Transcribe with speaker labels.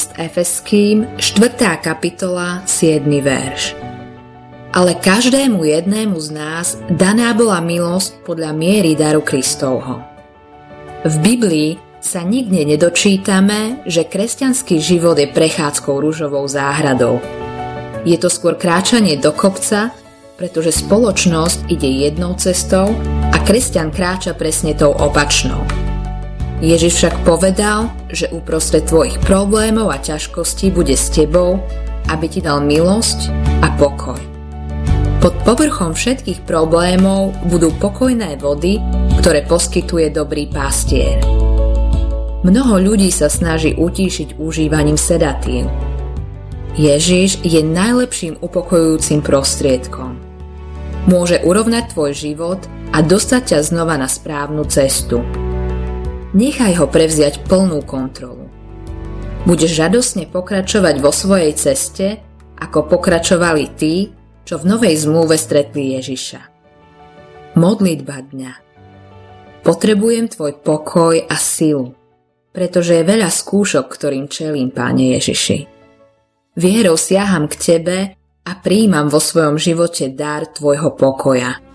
Speaker 1: List Efeským, 4. kapitola, 7. verš. Ale každému jednému z nás daná bola milosť podľa miery daru Kristovho. V Biblii sa nikde nedočítame, že kresťanský život je prechádzkou ružovou záhradou. Je to skôr kráčanie do kopca, pretože spoločnosť ide jednou cestou a kresťan kráča presne tou opačnou. Ježiš však povedal, že uprostred tvojich problémov a ťažkostí bude s tebou, aby ti dal milosť a pokoj. Pod povrchom všetkých problémov budú pokojné vody, ktoré poskytuje dobrý pastier. Mnoho ľudí sa snaží utíšiť užívaním sedatív. Ježiš je najlepším upokojujúcim prostriedkom. Môže urovnať tvoj život a dostať ťa znova na správnu cestu. Nechaj ho prevziať plnú kontrolu. Budeš radosne pokračovať vo svojej ceste, ako pokračovali tí, čo v Novej zmluve stretli Ježiša. Modlitba dňa. Potrebujem tvoj pokoj a silu, pretože je veľa skúšok, ktorým čelím, Páne Ježiši. Vierou siaham k tebe a prijímam vo svojom živote dar tvojho pokoja.